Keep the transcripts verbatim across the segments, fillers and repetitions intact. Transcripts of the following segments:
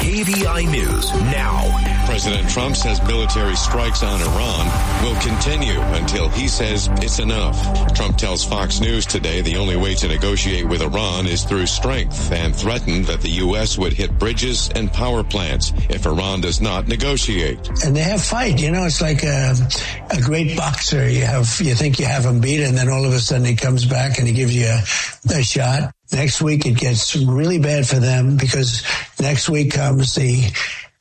K V I News now. President Trump says military strikes on Iran will continue until he says it's enough. Trump tells Fox News today the only way to negotiate with Iran is through strength and threatened that the U S would hit bridges and power plants if Iran does not negotiate. And they have fight. You know, it's like a, a great boxer. You have, you think you have him beat, and then all of a sudden he comes back and he gives you a, a shot. Next week it gets really bad for them because next week comes the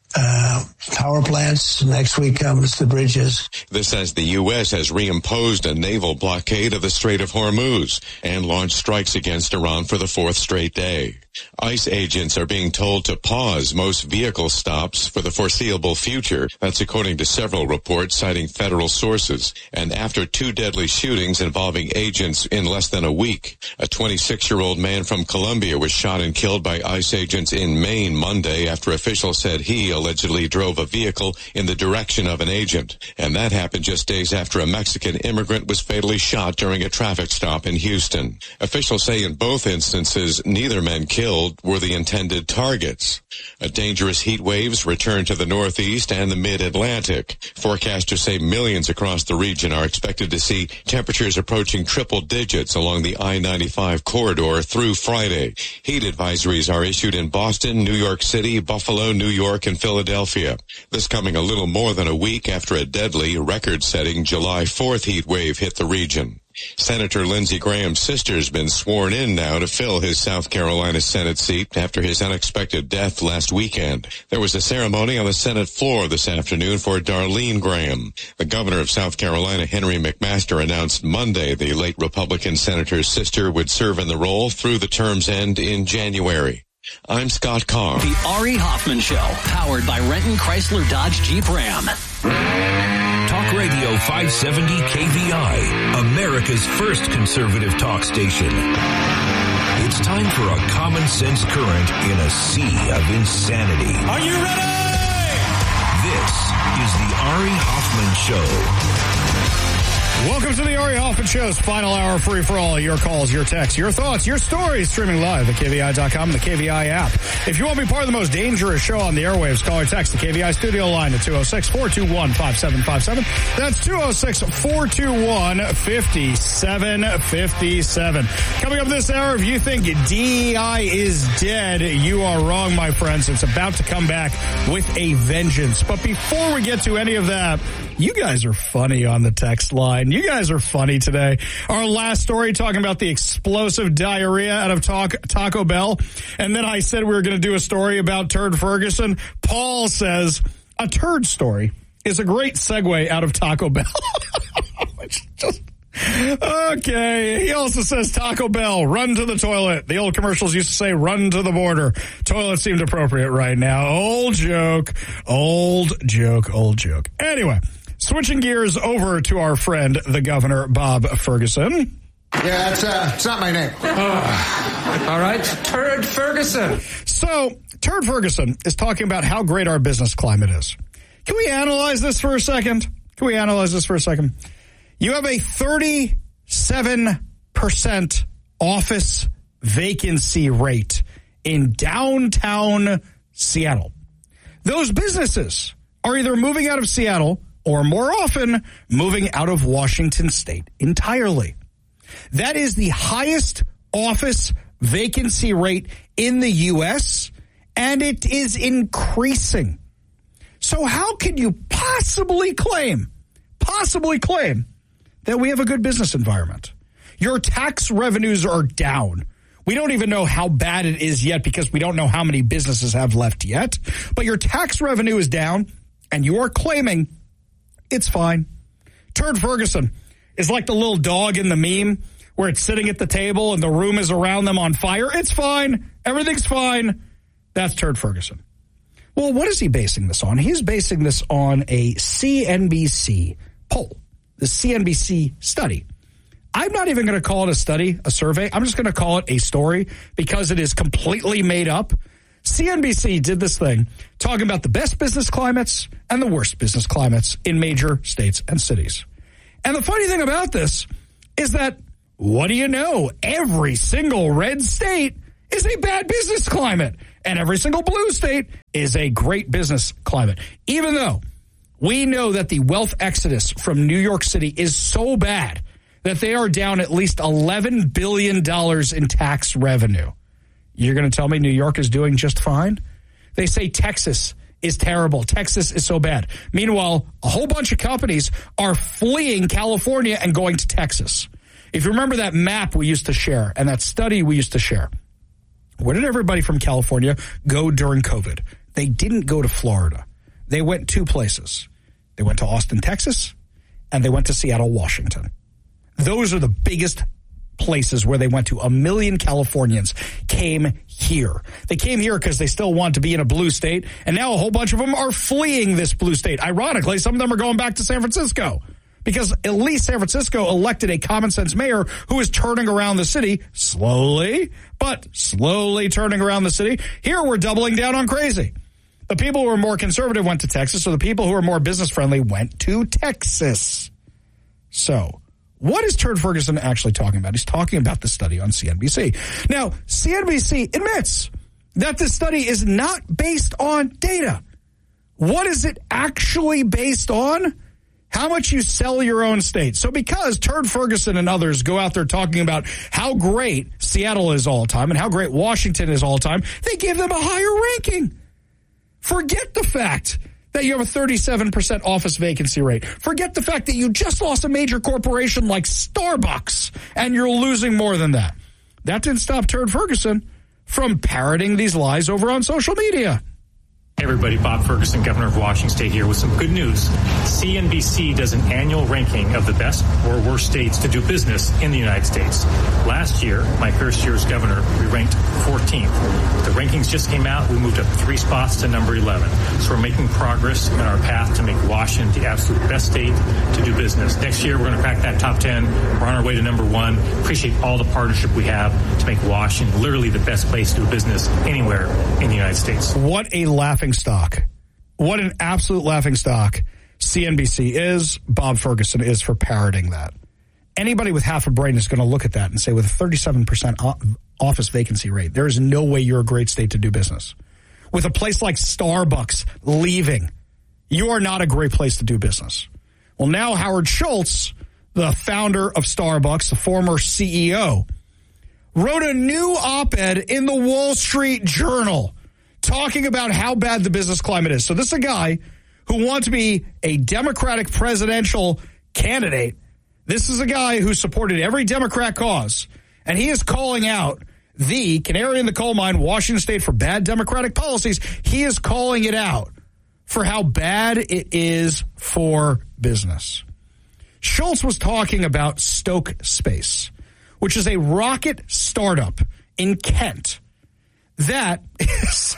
Uh, power plants. Next week comes the bridges. This as the U S has reimposed a naval blockade of the Strait of Hormuz and launched strikes against Iran for the fourth straight day. ICE agents are being told to pause most vehicle stops for the foreseeable future. That's according to several reports citing federal sources. And after two deadly shootings involving agents in less than a week, a twenty-six-year-old man from Colombia was shot and killed by ICE agents in Maine Monday after officials said he allegedly drove a vehicle in the direction of an agent. And that happened just days after a Mexican immigrant was fatally shot during a traffic stop in Houston. Officials say in both instances, neither man killed were the intended targets. A dangerous heat waves return to the Northeast and the Mid-Atlantic. Forecasters say millions across the region are expected to see temperatures approaching triple digits along the I ninety-five corridor through Friday. Heat advisories are issued in Boston, New York City, Buffalo, New York, and Philadelphia. This coming a little more than a week after a deadly, record-setting July fourth heat wave hit the region. Senator Lindsey Graham's sister's been sworn in now to fill his South Carolina Senate seat after his unexpected death last weekend. There was a ceremony on the Senate floor this afternoon for Darlene Graham. The governor of South Carolina, Henry McMaster, announced Monday the late Republican senator's sister would serve in the role through the term's end in January. I'm Scott Carr. The Ari Hoffman Show, powered by Renton Chrysler Dodge Jeep Ram. Talk Radio five seventy K V I, America's first conservative talk station. It's time for a common sense current in a sea of insanity. Are you ready? This is the Ari Hoffman Show. Welcome to the Ari Hoffman Show's final hour free for all. Your calls, your texts, your thoughts, your stories, streaming live at K V I dot com and the K V I app. If you want to be part of the most dangerous show on the airwaves, call or text the K V I studio line at two oh six, four two one, five seven five seven. That's two oh six, four two one, five seven five seven. Coming up this hour, if you think D E I is dead, you are wrong, my friends. It's about to come back with a vengeance. But before we get to any of that, you guys are funny on the text line. You guys are funny today. Our last story talking about the explosive diarrhea out of Taco Bell. And then I said we were going to do a story about Turd Ferguson. Paul says a turd story is a great segue out of Taco Bell. Which just... Okay. He also says Taco Bell, run to the toilet. The old commercials used to say run to the border. Toilet seemed appropriate right now. Old joke. Old joke. Old joke. Anyway. Switching gears over to our friend, the governor, Bob Ferguson. Yeah, it's, uh, it's not my name. Oh, all right, Turd Ferguson. So, Turd Ferguson is talking about how great our business climate is. Can we analyze this for a second? Can we analyze this for a second? You have a thirty-seven percent office vacancy rate in downtown Seattle. Those businesses are either moving out of Seattle or more often, moving out of Washington State entirely. That is the highest office vacancy rate in the U S, and it is increasing. So how can you possibly claim, possibly claim that we have a good business environment? Your tax revenues are down. We don't even know how bad it is yet because we don't know how many businesses have left yet. But your tax revenue is down, and you are claiming it's fine. Turd Ferguson is like the little dog in the meme where it's sitting at the table and the room is around them on fire. It's fine. Everything's fine. That's Turd Ferguson. Well, what is he basing this on? He's basing this on a C N B C poll, the C N B C study. I'm not even going to call it a study, a survey. I'm just going to call it a story because it is completely made up. C N B C did this thing talking about the best business climates and the worst business climates in major states and cities. And the funny thing about this is that, what do you know? Every single red state is a bad business climate. And every single blue state is a great business climate. Even though we know that the wealth exodus from New York City is so bad that they are down at least eleven billion dollars in tax revenue. You're going to tell me New York is doing just fine? They say Texas is terrible. Texas is so bad. Meanwhile, a whole bunch of companies are fleeing California and going to Texas. If you remember that map we used to share and that study we used to share, where did everybody from California go during COVID? They didn't go to Florida. They went two places. They went to Austin, Texas, and they went to Seattle, Washington. Those are the biggest places where they went to. A million Californians came here. They came here because they still want to be in a blue state, and now a whole bunch of them are fleeing this blue state. Ironically, some of them are going back to San Francisco because at least San Francisco elected a common sense mayor who is turning around the city slowly, but slowly turning around the city. Here we're doubling down on crazy. The people who are more conservative went to Texas, so the people who are more business friendly went to Texas. So what is Turd Ferguson actually talking about? He's talking about the study on C N B C. Now, C N B C admits that this study is not based on data. What is it actually based on? How much you sell your own state. So because Turd Ferguson and others go out there talking about how great Seattle is all time and how great Washington is all time, they give them a higher ranking. Forget the fact that you have a thirty-seven percent office vacancy rate. Forget the fact that you just lost a major corporation like Starbucks, and you're losing more than that. That didn't stop Turd Ferguson from parroting these lies over on social media. Hey everybody, Bob Ferguson, Governor of Washington State here with some good news. C N B C does an annual ranking of the best or worst states to do business in the United States. Last year, my first year as governor, we ranked fourteenth. The rankings just came out. We moved up three spots to number eleven. So we're making progress in our path to make Washington the absolute best state to do business. Next year, we're going to crack that top ten. We're on our way to number one. Appreciate all the partnership we have to make Washington literally the best place to do business anywhere in the United States. What a laughing stock. What an absolute laughing stock C N B C is, Bob Ferguson is for parroting that. Anybody with half a brain is going to look at that and say, with a thirty-seven percent office vacancy rate, there is no way you're a great state to do business. With a place like Starbucks leaving, you are not a great place to do business. Well, now Howard Schultz, the founder of Starbucks, the former C E O, wrote a new op-ed in the Wall Street Journal talking about how bad the business climate is. So this is a guy who wants to be a Democratic presidential candidate. This is a guy who supported every Democrat cause, and he is calling out the canary in the coal mine, Washington State, for bad Democratic policies. He is calling it out for how bad it is for business. Schultz was talking about Stoke Space, which is a rocket startup in Kent that is,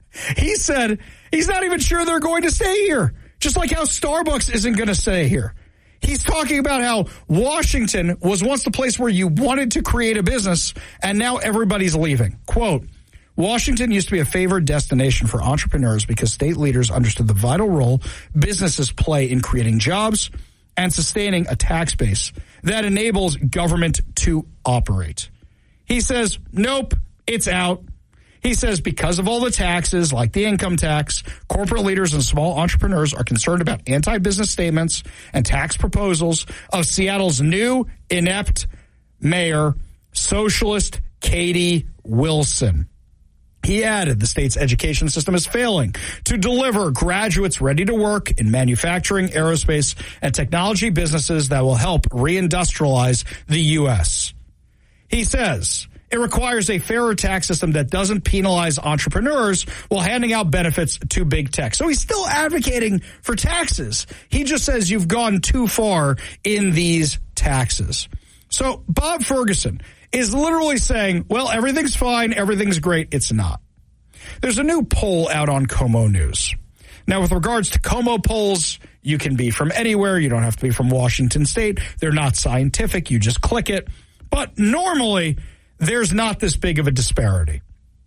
he said he's not even sure they're going to stay here, just like how Starbucks isn't going to stay here. He's talking about how Washington was once the place where you wanted to create a business, and now everybody's leaving. Quote, Washington used to be a favored destination for entrepreneurs because state leaders understood the vital role businesses play in creating jobs and sustaining a tax base that enables government to operate. He says, nope, it's out. He says because of all the taxes, like the income tax, corporate leaders and small entrepreneurs are concerned about anti-business statements and tax proposals of Seattle's new inept mayor, socialist Katie Wilson. He added the state's education system is failing to deliver graduates ready to work in manufacturing, aerospace, and technology businesses that will help reindustrialize the U S. He says it requires a fairer tax system that doesn't penalize entrepreneurs while handing out benefits to big tech. So he's still advocating for taxes. He just says you've gone too far in these taxes. So Bob Ferguson is literally saying, well, everything's fine, everything's great. It's not. There's a new poll out on Como News. Now, with regards to Como polls, you can be from anywhere. You don't have to be from Washington State. They're not scientific. You just click it. But normally, there's not this big of a disparity.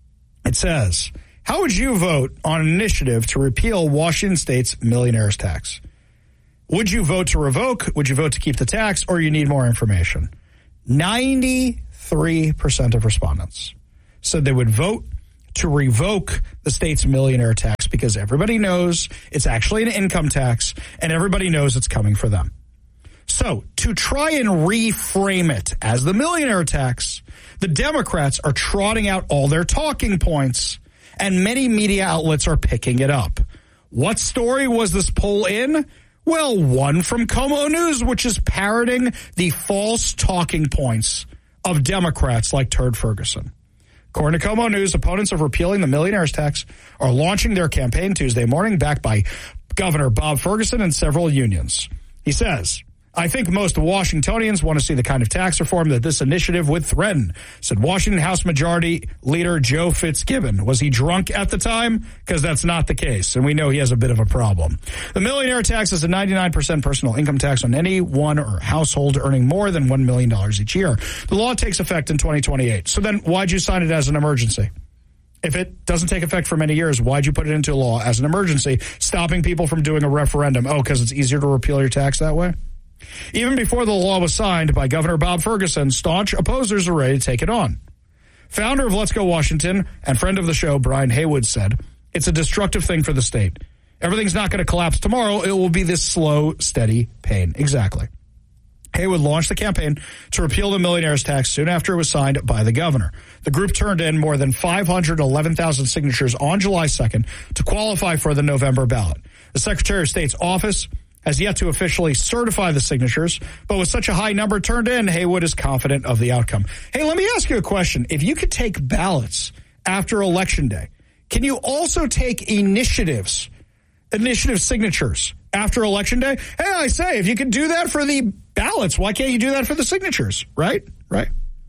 It says, how would you vote on an initiative to repeal Washington State's millionaires tax? Would you vote to revoke? Would you vote to keep the tax? Or you need more information? ninety-three percent of respondents said they would vote to revoke the state's millionaire tax because everybody knows it's actually an income tax and everybody knows it's coming for them. So to try and reframe it as the millionaire tax, the Democrats are trotting out all their talking points and many media outlets are picking it up. What story was this poll in? Well, one from Como News, which is parroting the false talking points of Democrats like Turd Ferguson. According to Como News, opponents of repealing the millionaire's tax are launching their campaign Tuesday morning, backed by Governor Bob Ferguson and several unions. He says, I think most Washingtonians want to see the kind of tax reform that this initiative would threaten, said Washington House Majority Leader Joe Fitzgibbon. Was he drunk at the time? Because that's not the case, and we know he has a bit of a problem. The millionaire tax is a ninety-nine percent personal income tax on anyone or household earning more than one million dollars each year. The law takes effect in twenty twenty-eight. So then why'd you sign it as an emergency? If it doesn't take effect for many years, why'd you put it into law as an emergency, stopping people from doing a referendum? Oh, because it's easier to repeal your tax that way? Even before the law was signed by Governor Bob Ferguson, staunch opposers are ready to take it on. Founder of Let's Go Washington and friend of the show, Brian Haywood, said, it's a destructive thing for the state. Everything's not going to collapse tomorrow. It will be this slow, steady pain. Exactly. Haywood launched the campaign to repeal the millionaire's tax soon after it was signed by the governor. The group turned in more than five hundred eleven thousand signatures on July second to qualify for the November ballot. The Secretary of State's office has yet to officially certify the signatures, but with such a high number turned in, Haywood is confident of the outcome. Hey, let me ask you a question. If you could take ballots after Election Day, can you also take initiatives, initiative signatures after Election Day? Hey, I say, if you can do that for the ballots, why can't you do that for the signatures? Right? Right.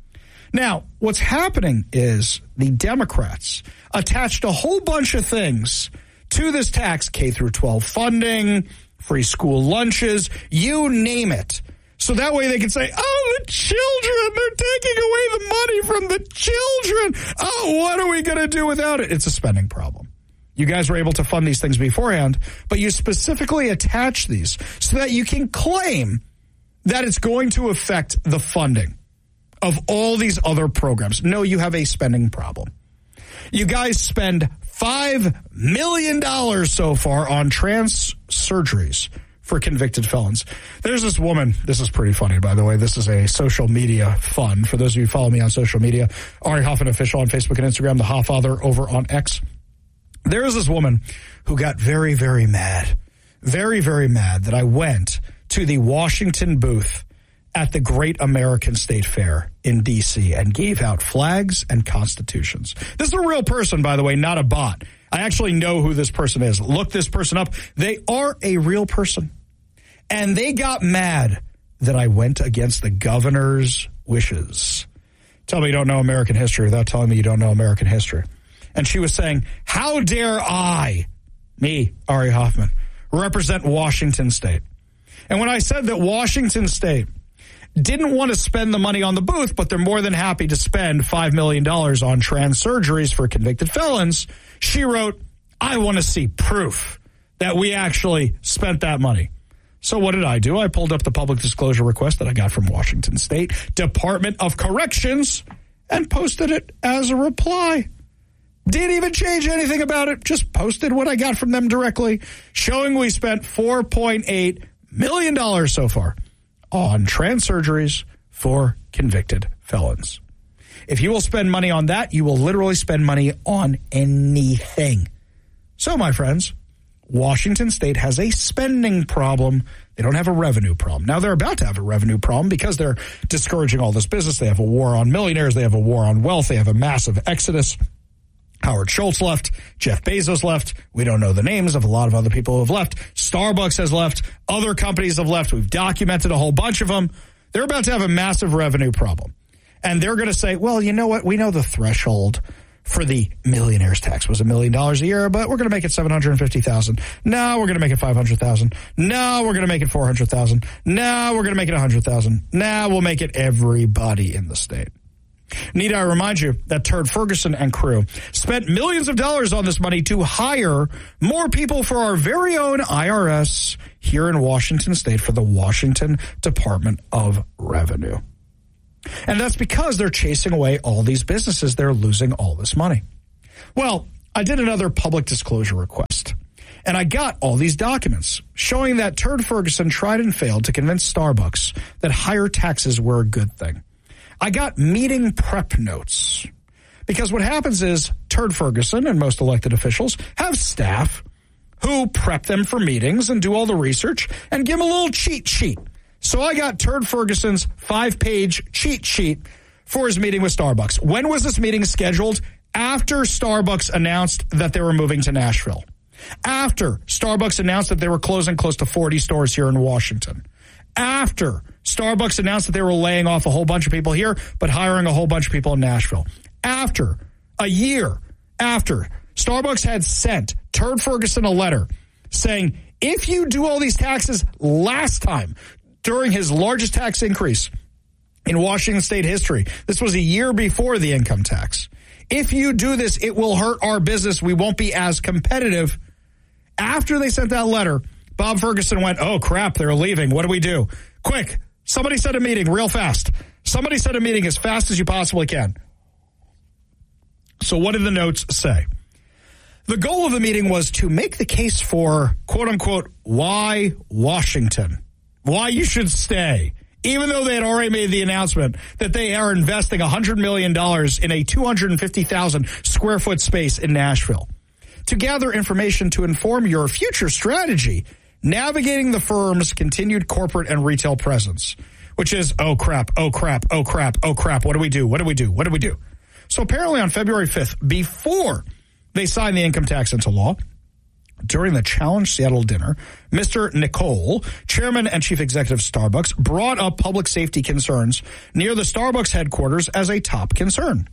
Now, what's happening is the Democrats attached a whole bunch of things to this tax, K through twelve funding, free school lunches, you name it. So that way they can say, oh, the children, they're taking away the money from the children. Oh, what are we going to do without it? It's a spending problem. You guys were able to fund these things beforehand, but you specifically attach these so that you can claim that it's going to affect the funding of all these other programs. No, you have a spending problem. You guys spend five million dollars so far on trans surgeries for convicted felons. There's this woman. This is pretty funny, by the way. This is a social media fun. For those of you who follow me on social media, Ari Hoffman Official on Facebook and Instagram, the Hoffather over on X. There is this woman who got very, very mad, very, very mad that I went to the Washington booth at the Great American State Fair in D C and gave out flags and constitutions. This is a real person, by the way, not a bot. I actually know who this person is. Look this person up. They are a real person. And they got mad that I went against the governor's wishes. Tell me you don't know American history without telling me you don't know American history. And she was saying, how dare I, me, Ari Hoffman, represent Washington State? And when I said that Washington State didn't want to spend the money on the booth, but they're more than happy to spend five million dollars on trans surgeries for convicted felons, she wrote, I want to see proof that we actually spent that money. So what did I do? I pulled up the public disclosure request that I got from Washington State Department of Corrections and posted it as a reply. Didn't even change anything about it. Just posted what I got from them directly, showing we spent four point eight million dollars so far on trans surgeries for convicted felons. If you will spend money on that, you will literally spend money on anything. So, my friends, Washington State has a spending problem. They don't have a revenue problem. Now, they're about to have a revenue problem because they're discouraging all this business. They have a war on millionaires. They have a war on wealth. They have a massive exodus. Howard Schultz left. Jeff Bezos left. We don't know the names of a lot of other people who have left. Starbucks has left. Other companies have left. We've documented a whole bunch of them. They're about to have a massive revenue problem. And they're going to say, well, you know what? We know the threshold for the millionaire's tax was a million dollars a year, but we're going to make it seven hundred fifty thousand dollars. No, we're going to make it five hundred thousand dollars. No, we're going to make it four hundred thousand dollars. No, we're going to make it one hundred thousand dollars. No, we'll make it everybody in the state. Need I remind you that Turd Ferguson and crew spent millions of dollars on this money to hire more people for our very own I R S here in Washington State for the Washington Department of Revenue. And that's because they're chasing away all these businesses. They're losing all this money. Well, I did another public disclosure request, and I got all these documents showing that Turd Ferguson tried and failed to convince Starbucks that higher taxes were a good thing. I got meeting prep notes, because what happens is Turd Ferguson and most elected officials have staff who prep them for meetings and do all the research and give them a little cheat sheet. So I got Turd Ferguson's five-page cheat sheet for his meeting with Starbucks. When was this meeting scheduled? After Starbucks announced that they were moving to Nashville. After Starbucks announced that they were closing close to forty stores here in Washington. After Starbucks announced that they were laying off a whole bunch of people here, but hiring a whole bunch of people in Nashville. After, a year after, Starbucks had sent Turd Ferguson a letter saying, if you do all these taxes last time, during his largest tax increase in Washington state history, this was a year before the income tax. If you do this, it will hurt our business. We won't be as competitive. After they sent that letter, Bob Ferguson went, oh, crap, they're leaving. What do we do? Quick, somebody set a meeting real fast. Somebody set a meeting as fast as you possibly can. So what did the notes say? The goal of the meeting was to make the case for, quote unquote, why Washington, why you should stay, even though they had already made the announcement that they are investing one hundred million dollars in a two hundred fifty thousand square foot space in Nashville. To gather information to inform your future strategy, navigating the firm's continued corporate and retail presence, which is, oh, crap, oh, crap, oh, crap, oh, crap, what do we do, what do we do, what do we do? So apparently on February fifth, before they signed the income tax into law, during the Challenge Seattle dinner, Mister Nicole, chairman and chief executive of Starbucks, brought up public safety concerns near the Starbucks headquarters as a top concern.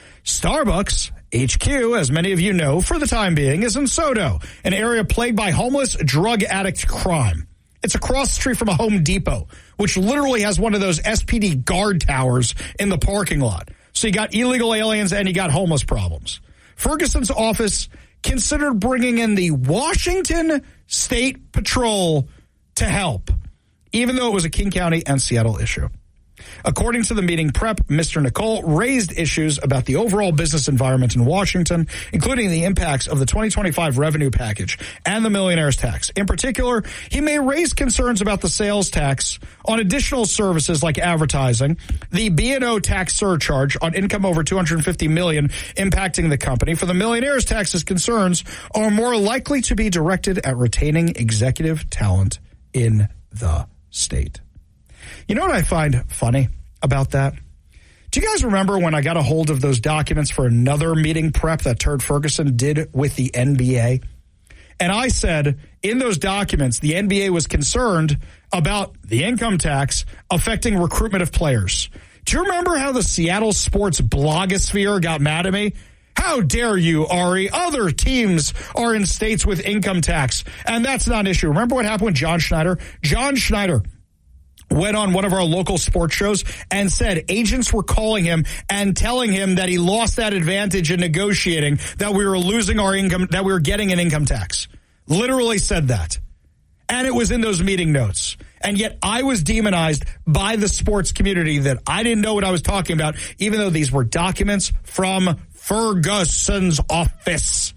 Starbucks H Q, as many of you know, for the time being, is in Soto, an area plagued by homeless, drug addict crime. It's across the street from a Home Depot, which literally has one of those S P D guard towers in the parking lot. So you got illegal aliens and you got homeless problems. Ferguson's office considered bringing in the Washington State Patrol to help, even though it was a King County and Seattle issue. According to the meeting prep, Mister Nicole raised issues about the overall business environment in Washington, including the impacts of the twenty twenty-five revenue package and the millionaire's tax. In particular, he may raise concerns about the sales tax on additional services like advertising, the B and O tax surcharge on income over two hundred fifty million dollars impacting the company. For the millionaire's tax, his concerns are more likely to be directed at retaining executive talent in the state. You know what I find funny about that? Do you guys remember when I got a hold of those documents for another meeting prep that Turd Ferguson did with the N B A? And I said in those documents, the N B A was concerned about the income tax affecting recruitment of players. Do you remember how the Seattle sports blogosphere got mad at me? How dare you, Ari? Other teams are in states with income tax, and that's not an issue. Remember what happened with John Schneider? John Schneider went on one of our local sports shows and said agents were calling him and telling him that he lost that advantage in negotiating, that we were losing our income, that we were getting an income tax. Literally said that. And it was in those meeting notes. And yet I was demonized by the sports community that I didn't know what I was talking about, even though these were documents from Ferguson's office.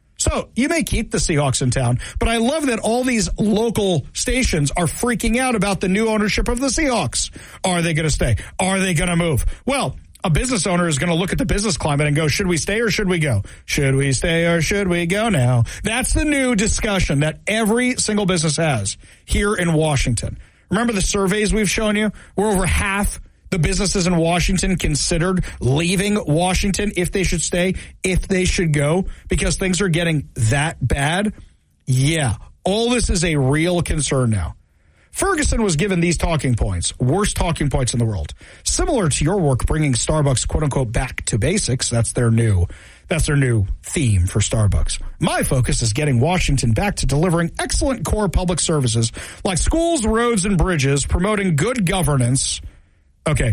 So you may keep the Seahawks in town, but I love that all these local stations are freaking out about the new ownership of the Seahawks. Are they going to stay? Are they going to move? Well, a business owner is going to look at the business climate and go, should we stay or should we go? Should we stay or should we go now? That's the new discussion that every single business has here in Washington. Remember the surveys we've shown you where over half the businesses in Washington considered leaving Washington if they should stay, if they should go, because things are getting that bad? Yeah, all this is a real concern now. Ferguson was given these talking points, worst talking points in the world. Similar to your work bringing Starbucks, quote unquote, back to basics. That's their new, that's their new theme for Starbucks. My focus is getting Washington back to delivering excellent core public services like schools, roads, and bridges, promoting good governance. Okay.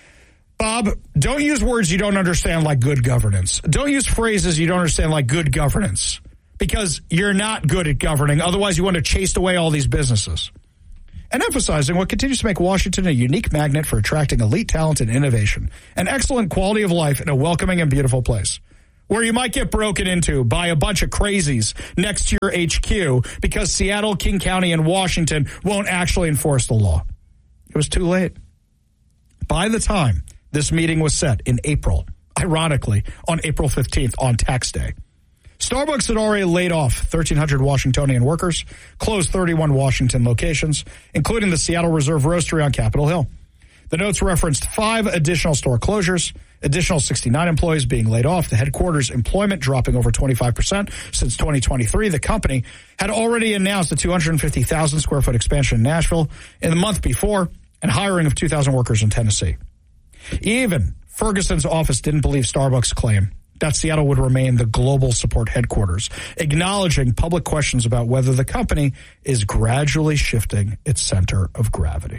Bob, don't use words you don't understand like good governance. Don't use phrases you don't understand like good governance, because you're not good at governing. Otherwise, you want to chase away all these businesses. And emphasizing what continues to make Washington a unique magnet for attracting elite talent and innovation, an excellent quality of life in a welcoming and beautiful place. where you might get broken into by a bunch of crazies next to your H Q because Seattle, King County, and Washington won't actually enforce the law. It was too late. By the time this meeting was set in April, ironically, on April fifteenth, on tax day, Starbucks had already laid off thirteen hundred Washingtonian workers, closed thirty-one Washington locations, including the Seattle Reserve Roastery on Capitol Hill. The notes referenced five additional store closures, additional sixty-nine employees being laid off, the headquarters employment dropping over twenty-five percent since twenty twenty-three. The company had already announced a two hundred fifty thousand square foot expansion in Nashville in the month before and hiring of two thousand workers in Tennessee. Even Ferguson's office didn't believe Starbucks' claim that Seattle would remain the global support headquarters, acknowledging public questions about whether the company is gradually shifting its center of gravity.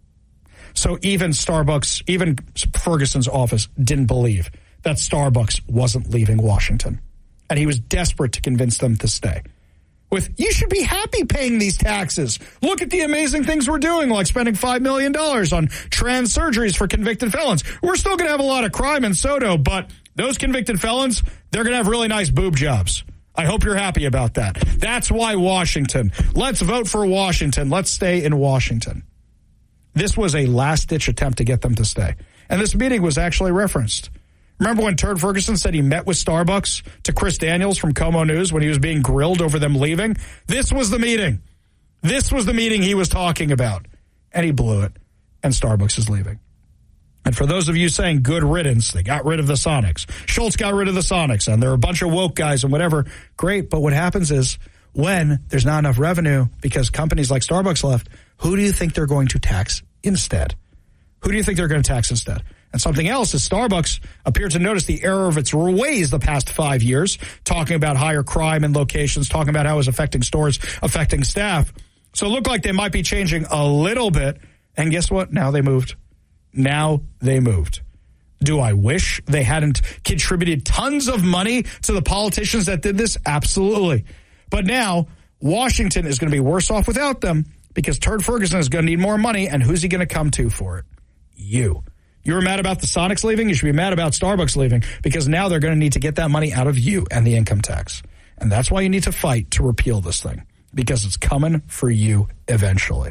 So even Starbucks, even Ferguson's office didn't believe that Starbucks wasn't leaving Washington. And he was desperate to convince them to stay. With, you should be happy paying these taxes. Look at the amazing things we're doing, like spending five million dollars on trans surgeries for convicted felons. We're still going to have a lot of crime in SoDo, but those convicted felons, they're going to have really nice boob jobs. I hope you're happy about that. That's why Washington. Let's vote for Washington. Let's stay in Washington. This was a last-ditch attempt to get them to stay. And this meeting was actually referenced. Remember when Turd Ferguson said he met with Starbucks to Chris Daniels from Como News when he was being grilled over them leaving? This was the meeting. This was the meeting he was talking about. And he blew it. And Starbucks is leaving. And for those of you saying good riddance, they got rid of the Sonics. Schultz got rid of the Sonics, and there are a bunch of woke guys and whatever. Great, but what happens is when there's not enough revenue because companies like Starbucks left, who do you think they're going to tax instead? Who do you think they're going to tax instead? And something else is Starbucks appeared to notice the error of its ways the past five years, talking about higher crime in locations, talking about how it was affecting stores, affecting staff. So it looked like they might be changing a little bit. And guess what? Now they moved. Now they moved. Do I wish they hadn't contributed tons of money to the politicians that did this? Absolutely. But now Washington is going to be worse off without them because Turd Ferguson is going to need more money. And who's he going to come to for it? You. You were mad about the Sonics leaving? You should be mad about Starbucks leaving because now they're going to need to get that money out of you and the income tax. And that's why you need to fight to repeal this thing because it's coming for you eventually.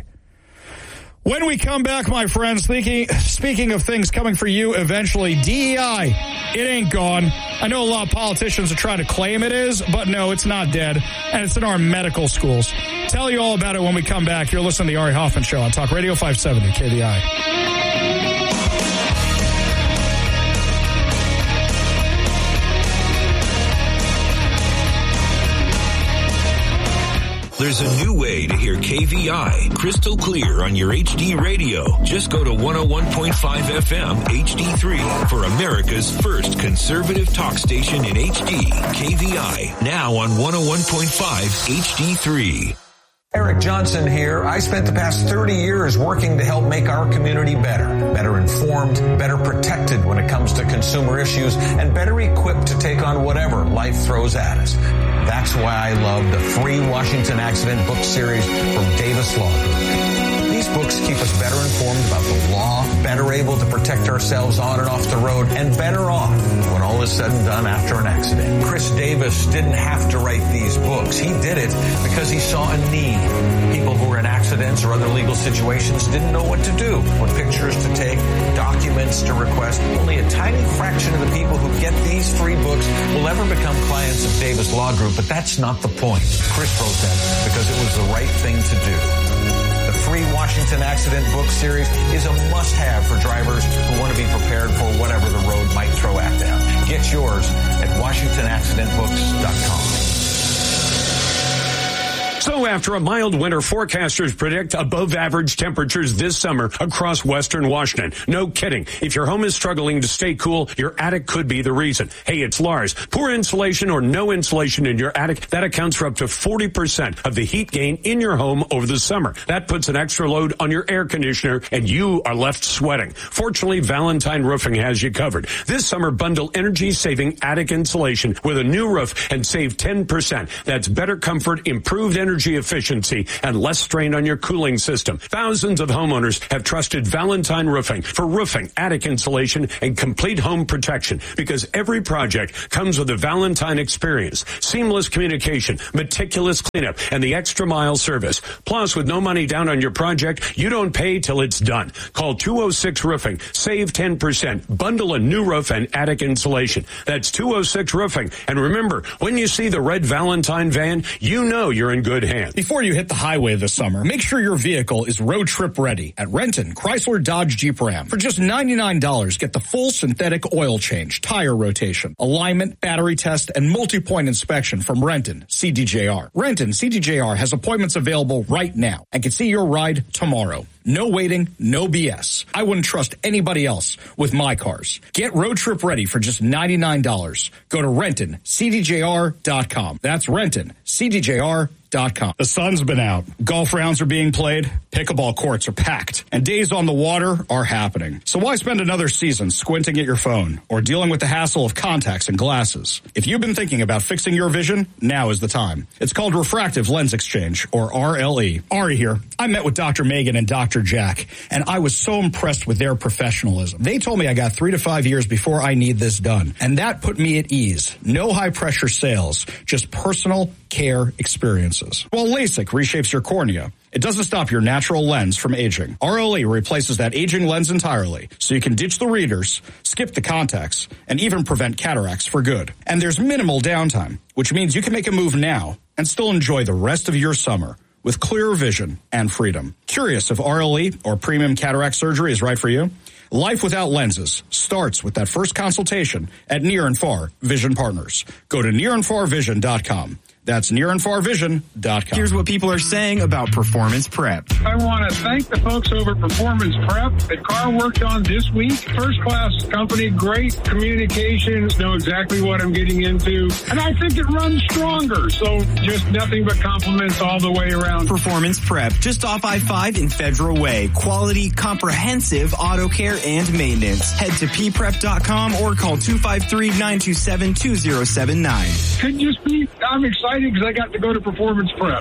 When we come back, my friends, thinking, speaking of things coming for you eventually, D E I, it ain't gone. I know a lot of politicians are trying to claim it is, but no, it's not dead, and it's in our medical schools. Tell you all about it when we come back. You're listening to the Ari Hoffman Show on Talk Radio five seventy K V I. There's a new way to hear K V I crystal clear on your H D radio. Just go to one oh one point five F M H D three for America's first conservative talk station in H D. K V I, now on one oh one point five H D three. Eric Johnson here. I spent the past thirty years working to help make our community better, better informed, better protected when it comes to consumer issues, and better equipped to take on whatever life throws at us. That's why I love the free Washington Accident book series from Davis Law Group. These books keep us better informed about the law, better able to protect ourselves on and off the road, and better off when all is said and done after an accident. Chris Davis didn't have to write these books. He did it because he saw a need. People who were in accidents or other legal situations didn't know what to do, what pictures to take, documents to request. Only a tiny fraction of the people who get these free books will ever become clients of Davis Law Group, but that's not the point. Chris wrote them because it was the right thing to do. The free Washington Accident book series is a must-have for drivers who want to be prepared for whatever the road might throw at them. Get yours at washington accident books dot com. So after a mild winter, forecasters predict above average temperatures this summer across western Washington. No kidding. If your home is struggling to stay cool, your attic could be the reason. Hey, it's Lars. Poor insulation or no insulation in your attic, that accounts for up to forty percent of the heat gain in your home over the summer. That puts an extra load on your air conditioner and you are left sweating. Fortunately, Valentine Roofing has you covered. This summer, bundle energy-saving attic insulation with a new roof and save ten percent. That's better comfort, improved energy energy efficiency, and less strain on your cooling system. Thousands of homeowners have trusted Valentine Roofing for roofing, attic insulation, and complete home protection because every project comes with a Valentine experience, seamless communication, meticulous cleanup, and the extra mile service. Plus, with no money down on your project, you don't pay till it's done. Call two oh six Roofing. Save ten percent. Bundle a new roof and attic insulation. That's two oh six Roofing. And remember, when you see the red Valentine van, you know you're in good hands. Before you hit the highway this summer, make sure your vehicle is road trip ready at Renton, Chrysler, Dodge, Jeep, Ram. For just ninety-nine dollars, get the full synthetic oil change, tire rotation, alignment, battery test, and multi-point inspection from Renton C D J R. Renton C D J R has appointments available right now and can see your ride tomorrow. No waiting, no B S. I wouldn't trust anybody else with my cars. Get road trip ready for just ninety-nine dollars. Go to Renton C D J R dot com. That's Renton C D J R dot com. The sun's been out. Golf rounds are being played. Pickleball courts are packed. And days on the water are happening. So why spend another season squinting at your phone or dealing with the hassle of contacts and glasses? If you've been thinking about fixing your vision, now is the time. It's called Refractive Lens Exchange, or R L E. Ari here. I met with Doctor Megan and Doctor Jack, and I was so impressed with their professionalism. They told me I got three to five years before I need this done. And that put me at ease. No high-pressure sales, just personal care experiences. While LASIK reshapes your cornea, it doesn't stop your natural lens from aging. R L E replaces that aging lens entirely, so you can ditch the readers, skip the contacts, and even prevent cataracts for good. And there's minimal downtime, which means you can make a move now and still enjoy the rest of your summer with clearer vision and freedom. Curious if R L E or premium cataract surgery is right for you? Life without lenses starts with that first consultation at Near and Far Vision Partners. Go to near and far vision dot com. That's near and far vision dot com. Here's what people are saying about Performance Prep. I want to thank the folks over at Performance Prep that Carl worked on this week. First class company, great communications, know exactly what I'm getting into. And I think it runs stronger. So just nothing but compliments all the way around. Performance Prep, just off I five in Federal Way. Quality, comprehensive auto care and maintenance. Head to p prep dot com or call two five three, nine two seven, two zero seven nine. Could just be, I'm excited because I got to go to Performance Prep.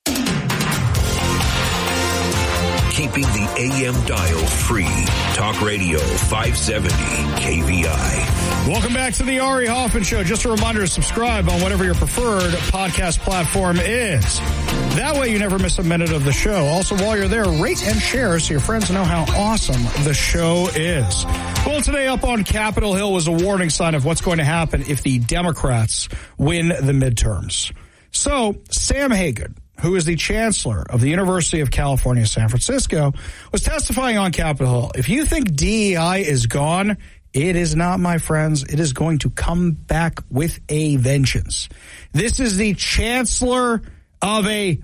Keeping the A M dial free. Talk Radio five seventy K V I. Welcome back to the Ari Hoffman Show. Just a reminder to subscribe on whatever your preferred podcast platform is. That way you never miss a minute of the show. Also, while you're there, rate and share so your friends know how awesome the show is. Well, today up on Capitol Hill was a warning sign of what's going to happen if the Democrats win the midterms. So, Sam Hagood, who is the chancellor of the University of California, San Francisco, was testifying on Capitol Hill. If you think D E I is gone, it is not, my friends. It is going to come back with a vengeance. This is the chancellor of a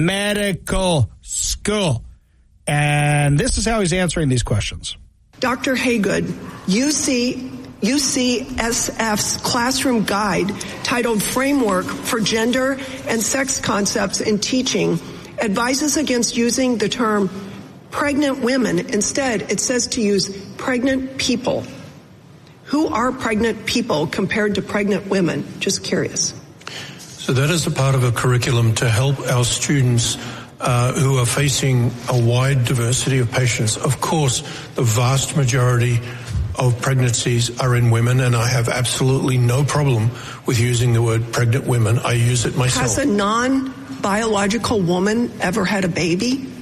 medical school. And this is how he's answering these questions. Doctor Hagood, U C U C S F's classroom guide titled Framework for Gender and Sex Concepts in Teaching advises against using the term pregnant women. Instead, it says to use pregnant people. Who are pregnant people compared to pregnant women? Just curious. So that is a part of a curriculum to help our students uh, who are facing a wide diversity of patients. Of course, the vast majority of pregnancies are in women, and I have absolutely no problem with using the word pregnant women. I use it myself. Has a non-biological woman ever had a baby?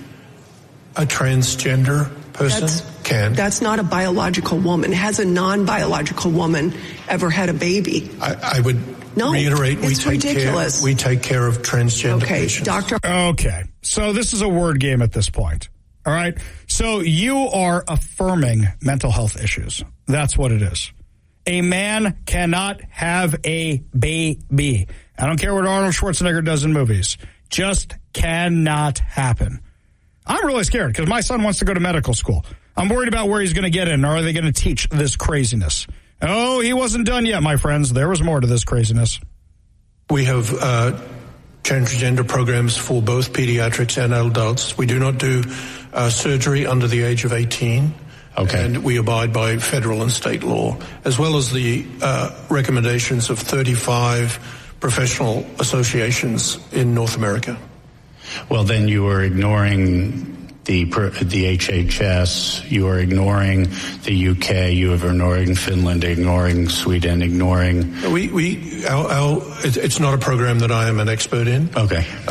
A transgender person that's, can. That's not a biological woman. Has a non-biological woman ever had a baby? I, I would no, reiterate, we it's take ridiculous. care. We take care of transgender okay, patients. Doctor. Okay, so this is a word game at this point. All right. So you are affirming mental health issues. That's what it is. A man cannot have a baby. I don't care what Arnold Schwarzenegger does in movies. Just cannot happen. I'm really scared because my son wants to go to medical school. I'm worried about where he's going to get in. Or are they going to teach this craziness? Oh, he wasn't done yet, my friends. There was more to this craziness. We have uh, transgender programs for both pediatrics and adults. We do not do uh, surgery under the age of eighteen. Okay. And we abide by federal and state law, as well as the uh, recommendations of thirty-five professional associations in North America. Well, then you are ignoring the the H H S, you are ignoring the U K, you are ignoring Finland, ignoring Sweden, ignoring... We, we, our, our, it's not a program that I am an expert in. Okay.